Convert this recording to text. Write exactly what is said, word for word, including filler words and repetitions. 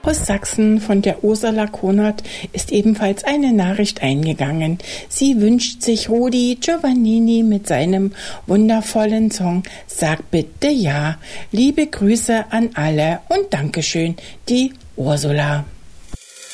Aus Sachsen von der Ursula Konert ist ebenfalls eine Nachricht eingegangen. Sie wünscht sich Rudi Giovannini mit seinem wundervollen Song Sag bitte ja. Liebe Grüße an alle und Dankeschön, die Ursula.